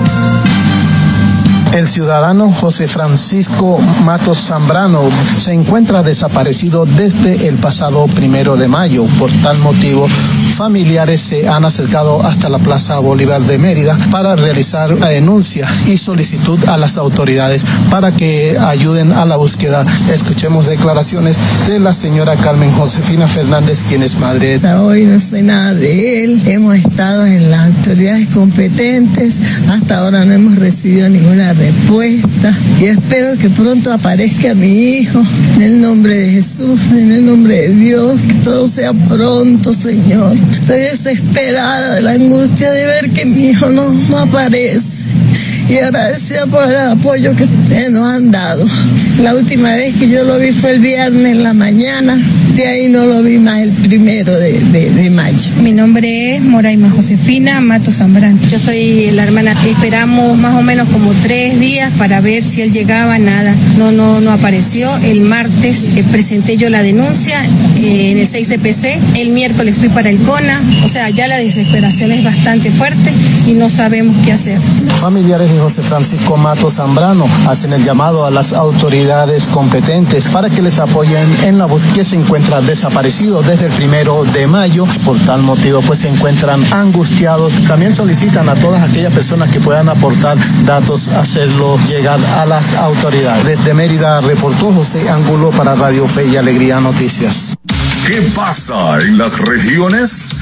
El ciudadano José Francisco Matos Zambrano se encuentra desaparecido desde el pasado primero de mayo. Por tal motivo, familiares se han acercado hasta la Plaza Bolívar de Mérida para realizar la denuncia y solicitud a las autoridades para que ayuden a la búsqueda. Escuchemos declaraciones de la señora Carmen Josefina Fernández, quien es madre. Hasta hoy no sé nada de él. Hemos estado en las autoridades competentes. Hasta ahora no hemos recibido ninguna respuesta y espero que pronto aparezca mi hijo, en el nombre de Jesús, en el nombre de Dios, que todo sea pronto, Señor. Estoy desesperada de la angustia de ver que mi hijo no, no aparece y agradecida por el apoyo que ustedes nos han dado. La última vez que yo lo vi fue el viernes en la mañana, de ahí no lo vi más el primero de, de, de mayo. Mi nombre es Moraima Josefina Matos Zambrano. Yo soy la hermana. Esperamos más o menos como tres días para ver si él llegaba, nada. No, no, no apareció. El martes eh, presenté yo la denuncia eh, en el seis C P C. El miércoles fui para el CONA. O sea, ya la desesperación es bastante fuerte y no sabemos qué hacer. Familiares de José Francisco Matos Zambrano hacen el llamado a las autoridades competentes para que les apoyen en la búsqueda. Que se encuentra desaparecido desde el primero de mayo. Por tal motivo, pues se encuentran angustiados. También solicitan a todas aquellas personas que puedan aportar datos, hacerlo llegar a las autoridades. Desde Mérida reportó José Angulo para Radio Fe y Alegría Noticias. ¿Qué pasa en las regiones?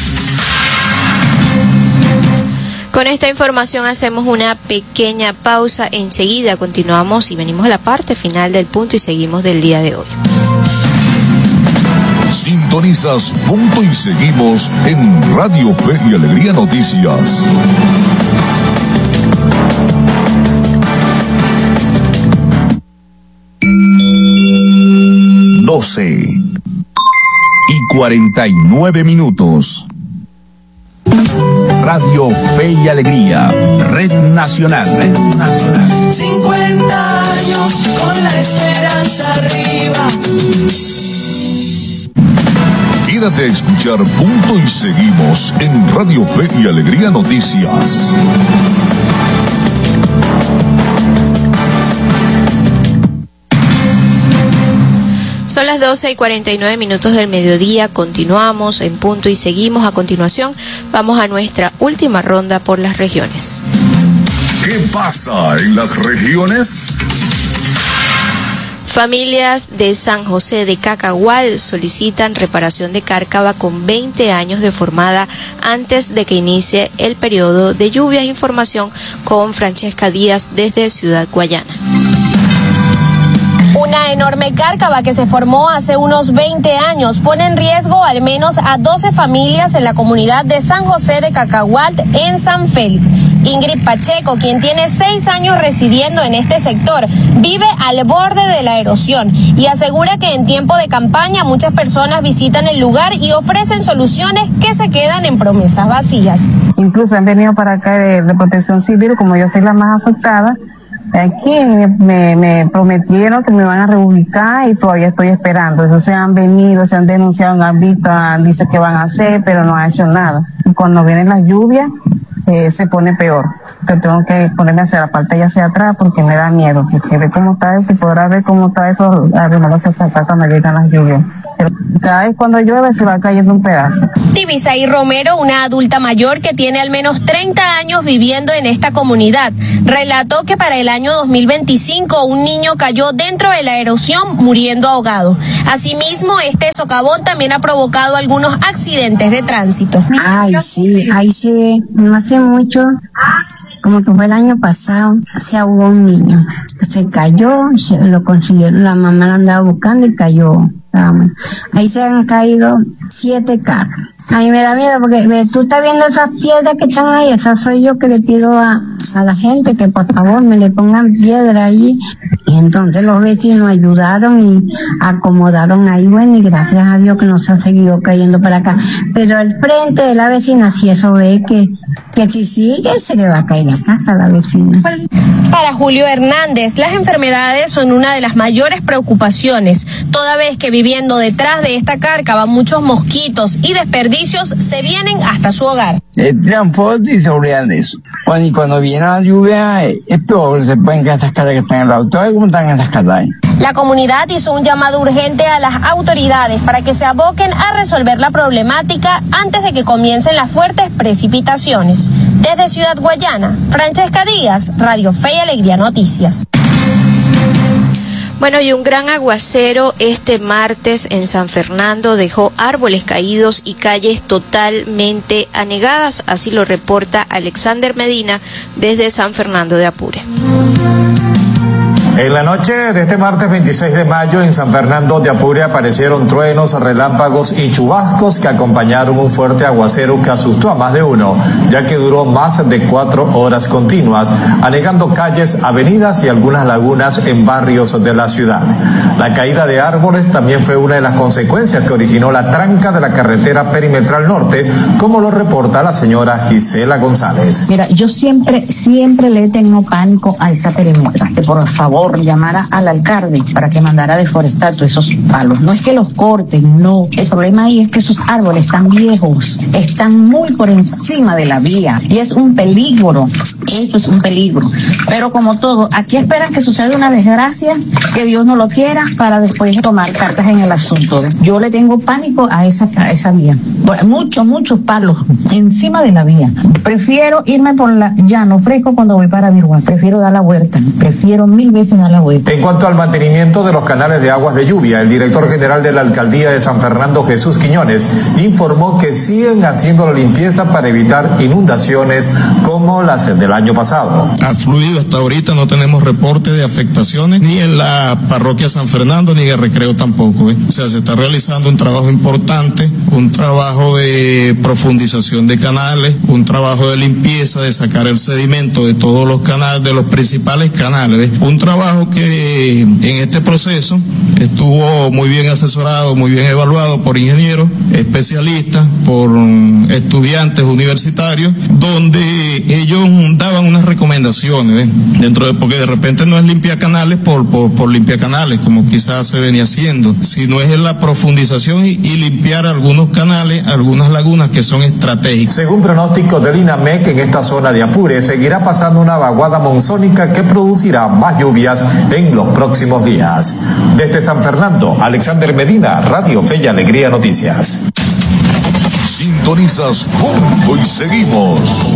Con esta información hacemos una pequeña pausa. Enseguida continuamos y venimos a la parte final del punto y seguimos del día de hoy. Sintonizas Punto y Seguimos en Radio Fe y Alegría Noticias. doce y cuarenta y nueve minutos. Radio Fe y Alegría, Red Nacional, Red Nacional. cincuenta años con la esperanza arriba. Quédate a escuchar Punto y Seguimos en Radio Fe y Alegría Noticias. Son las doce y cuarenta y nueve minutos del mediodía. Continuamos en Punto y Seguimos. A continuación, vamos a nuestra última ronda por las regiones. ¿Qué pasa en las regiones? Familias de San José de Cacahual solicitan reparación de cárcava con veinte años de formada antes de que inicie el periodo de lluvias. Información con Francesca Díaz desde Ciudad Guayana. Una enorme cárcava que se formó hace unos veinte años pone en riesgo al menos a doce familias en la comunidad de San José de Cacahual en San Félix. Ingrid Pacheco, quien tiene seis años residiendo en este sector, vive al borde de la erosión y asegura que en tiempo de campaña muchas personas visitan el lugar y ofrecen soluciones que se quedan en promesas vacías. Incluso han venido para acá de, de Protección Civil, como yo soy la más afectada. Aquí me, me prometieron que me van a reubicar y todavía estoy esperando. Eso se han venido, se han denunciado, han visto, han dicho que van a hacer, pero no han hecho nada. Y cuando vienen las lluvias, eh, se pone peor. Yo tengo que ponerme hacia la parte y hacia atrás porque me da miedo. Que ve cómo está, que podrá ver cómo está eso, además que se acá cuando llegan las lluvias. Pero cada vez cuando llueve se va cayendo un pedazo. Tibisaí Romero, una adulta mayor que tiene al menos treinta años viviendo en esta comunidad, relató que para el año dos mil veinticinco un niño cayó dentro de la erosión muriendo ahogado. Asimismo, este socavón también ha provocado algunos accidentes de tránsito. Ay, sí, ay, sí, no hace mucho, como que fue el año pasado, se ahogó un niño, se cayó, se lo consiguieron, la mamá lo andaba buscando y cayó. Ahí se han caído siete carros. A mí me da miedo porque ve, tú estás viendo esas piedras que están ahí, esas soy yo que le pido a, a la gente que por favor me le pongan piedra allí. Y entonces los vecinos ayudaron y acomodaron ahí, bueno, y gracias a Dios que no se ha seguido cayendo para acá. Pero al frente de la vecina, si eso ve que, que si sigue se le va a caer la casa a la vecina. Para Julio Hernández, las enfermedades son una de las mayores preocupaciones, toda vez que viviendo detrás de esta cárcava muchos mosquitos y desperdicios se vienen hasta su hogar. El transporte y seguridad de eso. Cuando, y cuando viene la lluvia, es peor, se pueden caer esas casas que están en el auto. ¿Cómo están esas casas ahí? La comunidad hizo un llamado urgente a las autoridades para que se aboquen a resolver la problemática antes de que comiencen las fuertes precipitaciones. Desde Ciudad Guayana, Francesca Díaz, Radio Fe y Alegría Noticias. Bueno, y un gran aguacero este martes en San Fernando dejó árboles caídos y calles totalmente anegadas, así lo reporta Alexander Medina desde San Fernando de Apure. En la noche de este martes veintiséis de mayo en San Fernando de Apure aparecieron truenos, relámpagos y chubascos que acompañaron un fuerte aguacero que asustó a más de uno, ya que duró más de cuatro horas continuas, anegando calles, avenidas y algunas lagunas en barrios de la ciudad. La caída de árboles también fue una de las consecuencias que originó la tranca de la carretera perimetral norte, como lo reporta la señora Gisela González. Mira, yo siempre, siempre le tengo pánico a esa perimetral. Por favor, llamara al alcalde para que mandara a deforestar todos esos palos. No es que los corten, no. El problema ahí es que esos árboles están viejos, están muy por encima de la vía y es un peligro. Esto es un peligro. Pero como todo, aquí esperan que suceda una desgracia, que Dios no lo quiera, para después tomar cartas en el asunto. Yo le tengo pánico a esa, a esa vía. Bueno, muchos, muchos palos encima de la vía. Prefiero irme por la llano fresco cuando voy para Virgua. Prefiero dar la vuelta. Prefiero mil veces dar la vuelta. En cuanto al mantenimiento de los canales de aguas de lluvia, el director general de la alcaldía de San Fernando, Jesús Quiñones, informó que siguen haciendo la limpieza para evitar inundaciones como las del año pasado. Ha fluido hasta ahorita, no tenemos reporte de afectaciones ni en la parroquia San Fernando ni en el Recreo tampoco. ¿eh? O sea, se está realizando un trabajo importante, un trabajo de profundización de canales, un trabajo de limpieza, de sacar el sedimento de todos los canales, de los principales canales. ¿eh? Un trabajo que en este proceso estuvo muy bien asesorado, muy bien evaluado por ingenieros, especialistas, por estudiantes universitarios, donde ellos daban unas recomendaciones, ¿eh? dentro de, porque de repente no es limpiar canales por, por, por limpiar canales, como quizás se venía haciendo, sino es la profundización y, y limpiar algunos canales, algunas lagunas que son estratégicas. Según pronósticos del INAMEC, en esta zona de Apure seguirá pasando una vaguada monzónica que producirá más lluvias en los próximos días. Desde San Fernando, Alexander Medina, Radio Fe y Alegría Noticias. Sintonizas Punto y seguimos.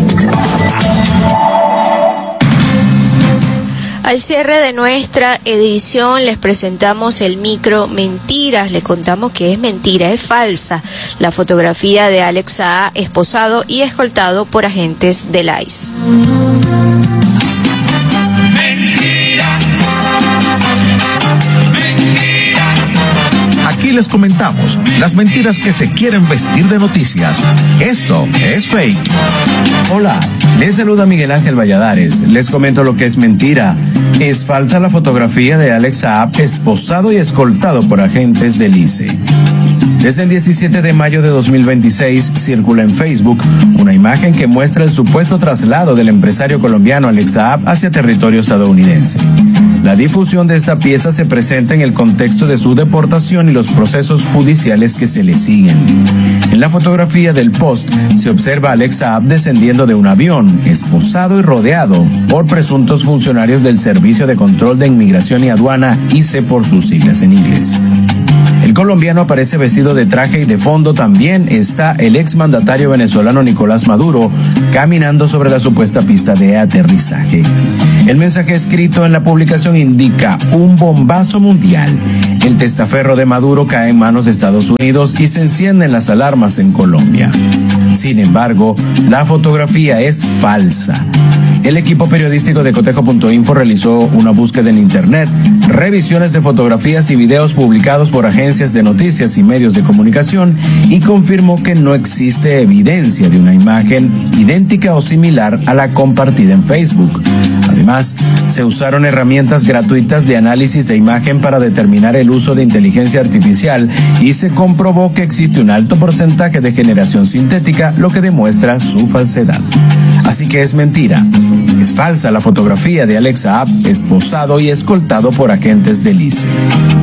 Al cierre de nuestra edición les presentamos el micro Mentiras. Les contamos que es mentira, es falsa la fotografía de Alex Saá esposado y escoltado por agentes del I C E. Aquí les comentamos las mentiras que se quieren vestir de noticias. Esto es fake. Hola, les saluda Miguel Ángel Valladares. Les comento lo que es mentira. Es falsa la fotografía de Alex Saab esposado y escoltado por agentes del I C E. Desde el diecisiete de mayo de dos mil veintiséis circula en Facebook una imagen que muestra el supuesto traslado del empresario colombiano Alex Saab hacia territorio estadounidense. La difusión de esta pieza se presenta en el contexto de su deportación y los procesos judiciales que se le siguen. En la fotografía del post se observa a Alex Saab descendiendo de un avión, esposado y rodeado por presuntos funcionarios del Servicio de Control de Inmigración y Aduana, I C E por sus siglas en inglés. El colombiano aparece vestido de traje y de fondo también está el exmandatario venezolano Nicolás Maduro caminando sobre la supuesta pista de aterrizaje. El mensaje escrito en la publicación indica un bombazo mundial. El testaferro de Maduro cae en manos de Estados Unidos y se encienden las alarmas en Colombia. Sin embargo, la fotografía es falsa. El equipo periodístico de Cotejo punto info realizó una búsqueda en internet, revisiones de fotografías y videos publicados por agencias de noticias y medios de comunicación y confirmó que no existe evidencia de una imagen idéntica o similar a la compartida en Facebook. Además, se usaron herramientas gratuitas de análisis de imagen para determinar el uso de inteligencia artificial y se comprobó que existe un alto porcentaje de generación sintética, lo que demuestra su falsedad. Así que es mentira. Es falsa la fotografía de Alex Saab esposado y escoltado por agentes del I C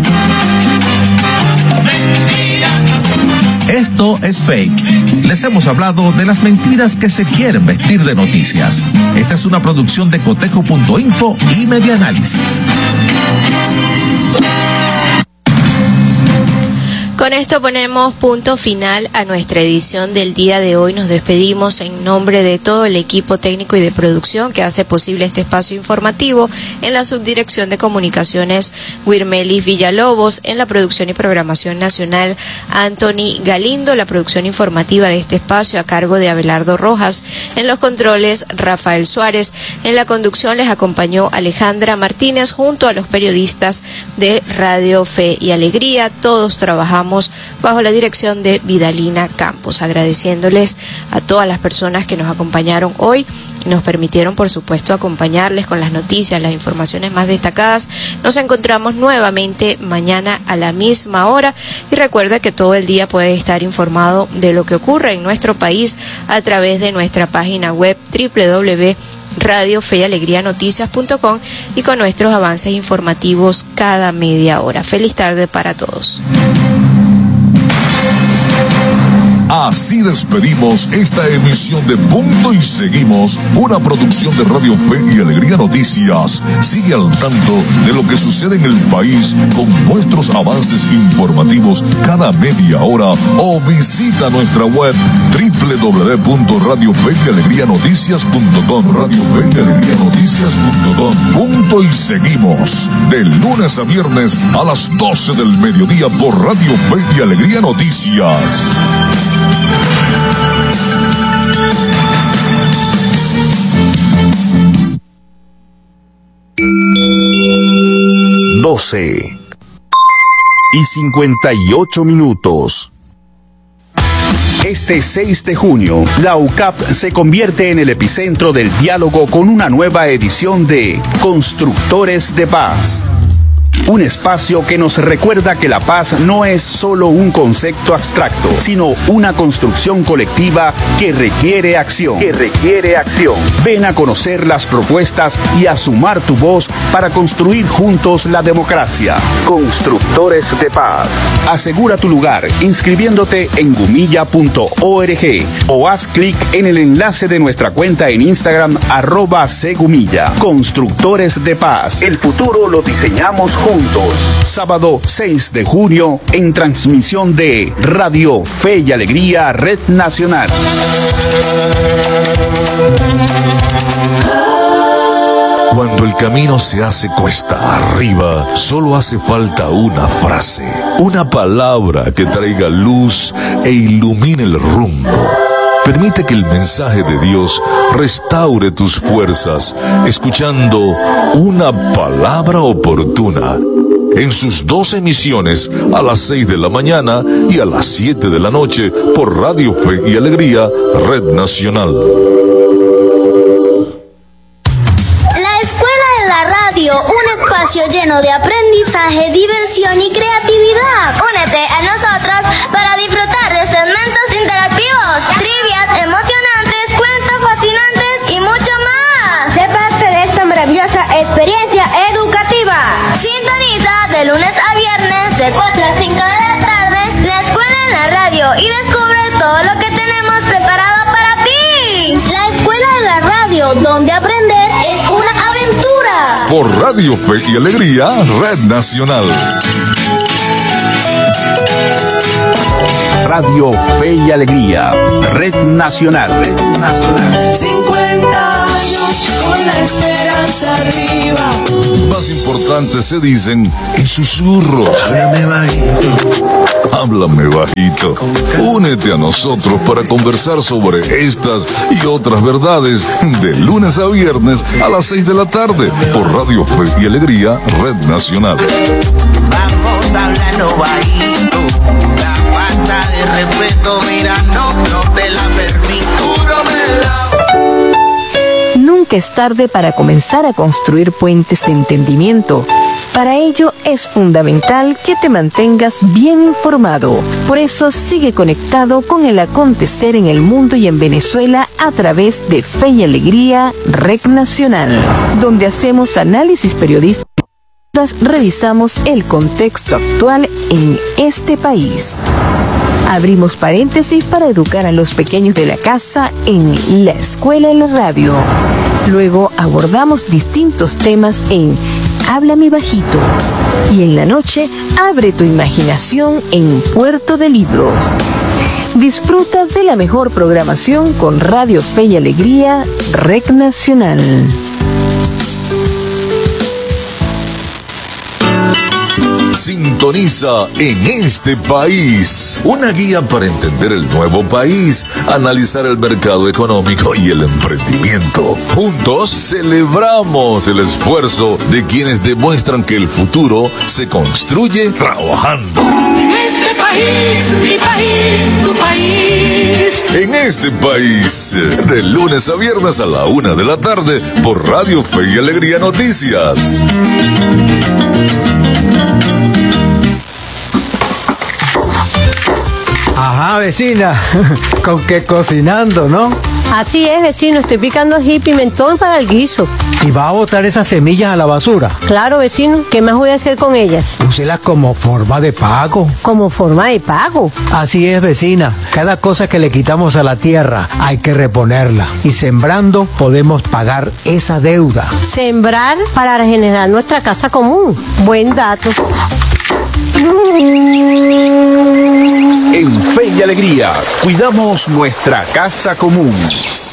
E. Esto es fake. Les hemos hablado de las mentiras que se quieren vestir de noticias. Esta es una producción de Cotejo punto info y Medianálisis. Con esto ponemos punto final a nuestra edición del día de hoy. Nos despedimos en nombre de todo el equipo técnico y de producción que hace posible este espacio informativo. En la subdirección de comunicaciones, Wirmelis Villalobos. En la producción y programación nacional, Anthony Galindo. La producción informativa de este espacio a cargo de Abelardo Rojas. En los controles, Rafael Suárez. En la conducción les acompañó Alejandra Martínez junto a los periodistas de Radio Fe y Alegría. Todos trabajamos bajo la dirección de Vidalina Campos, agradeciéndoles a todas las personas que nos acompañaron hoy y nos permitieron, por supuesto, acompañarles con las noticias, las informaciones más destacadas. Nos encontramos nuevamente mañana a la misma hora y recuerda que todo el día puede estar informado de lo que ocurre en nuestro país a través de nuestra página web doble u doble u doble u punto radio fe y alegría noticias punto com y con nuestros avances informativos cada media hora. Feliz tarde para todos. Así despedimos esta emisión de Punto y Seguimos, una producción de Radio Fe y Alegría Noticias. Sigue al tanto de lo que sucede en el país con nuestros avances informativos cada media hora o visita nuestra web doble u doble u doble u punto radio fe y alegría noticias punto com, Radio Fe y Alegría Noticias punto com. Punto y Seguimos, de lunes a viernes a las doce del mediodía por Radio Fe y Alegría Noticias. doce y cincuenta y ocho minutos. Este seis de junio, la U C A P se convierte en el epicentro del diálogo con una nueva edición de Constructores de Paz. Un espacio que nos recuerda que la paz no es solo un concepto abstracto, sino una construcción colectiva que requiere acción. Que requiere acción. Ven a conocer las propuestas y a sumar tu voz para construir juntos la democracia. Constructores de Paz. Asegura tu lugar inscribiéndote en gumilla punto org o haz clic en el enlace de nuestra cuenta en Instagram arroba segumilla. Constructores de Paz. El futuro lo diseñamos juntos. Sábado seis de junio en transmisión de Radio Fe y Alegría Red Nacional. Cuando el camino se hace cuesta arriba, solo hace falta una frase, una palabra que traiga luz e ilumine el rumbo. Permite que el mensaje de Dios restaure tus fuerzas, escuchando una palabra oportuna. en sus dos emisiones a las seis de la mañana y a las siete de la noche por Radio Fe y Alegría, Red Nacional. La Escuela de la Radio, un espacio lleno de aprendizaje, diversión y creatividad. Únete a nosotros para disfrutar de segmentos interactivos, trivias emocionantes, cuentos fascinantes y mucho más. Sé parte de esta maravillosa experiencia educativa. Sintoniza de lunes a viernes de cuatro a cinco de la tarde la Escuela en la Radio y descubre todo lo que tenemos preparado para ti. La Escuela de la Radio, donde aprender es una aventura. Por Radio Fe y Alegría, Red Nacional. Radio Fe y Alegría, Red Nacional. Red Nacional. cincuenta años con la esperanza arriba. Más importantes se dicen en susurros. Háblame bajito. Háblame bajito. Únete a nosotros para conversar sobre estas y otras verdades de lunes a viernes a las seis de la tarde por Radio Fe y Alegría, Red Nacional. Vamos hablando bajito. La falta de respeto, mira, no, no te la permito. Nunca es tarde para comenzar a construir puentes de entendimiento. Para ello es fundamental que te mantengas bien informado. Por eso sigue conectado con el acontecer en el mundo y en Venezuela a través de Fe y Alegría, Red Nacional, donde hacemos análisis periodístico. Revisamos el contexto actual en este país. Abrimos paréntesis para educar a los pequeños de la casa en la Escuela en la Radio. Luego abordamos distintos temas en Háblame Bajito. Y en la noche, abre tu imaginación en Puerto de Libros. Disfruta de la mejor programación con Radio Fe y Alegría, Red Nacional. Sintoniza En Este País, una guía para entender el nuevo país, analizar el mercado económico y el emprendimiento. Juntos celebramos el esfuerzo de quienes demuestran que el futuro se construye trabajando. En este país, mi país, tu país. En Este País, de lunes a viernes a la una de la tarde por Radio Fe y Alegría Noticias. Ajá, vecina, con que cocinando, ¿no? Así es, vecino, estoy picando ají y pimentón para el guiso. ¿Y va a botar esas semillas a la basura? Claro, vecino, ¿qué más voy a hacer con ellas? Úselas como forma de pago. ¿Como forma de pago? Así es, vecina, cada cosa que le quitamos a la tierra hay que reponerla. Y sembrando podemos pagar esa deuda. Sembrar para regenerar nuestra casa común. Buen dato. En Fe y Alegría, cuidamos nuestra casa común.